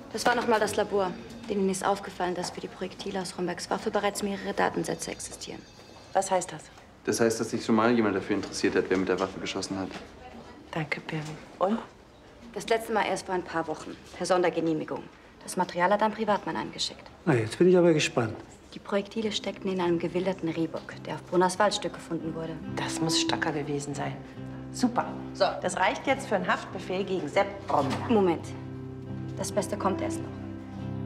Das war noch mal das Labor. Denen ist aufgefallen, dass für die Projektile aus Rombergs Waffe bereits mehrere Datensätze existieren. Was heißt das? Das heißt, dass sich schon mal jemand dafür interessiert hat, wer mit der Waffe geschossen hat. Danke, Birgit. Und? Das letzte Mal erst vor ein paar Wochen. Per Sondergenehmigung. Das Material hat ein Privatmann eingeschickt. Na, jetzt bin ich aber gespannt. Die Projektile steckten in einem gewilderten Rehbock, der auf Brunners Waldstück gefunden wurde. Das muss Stocker gewesen sein. Super. So, das reicht jetzt für einen Haftbefehl gegen Sepp Bromberg. Moment. Das Beste kommt erst noch.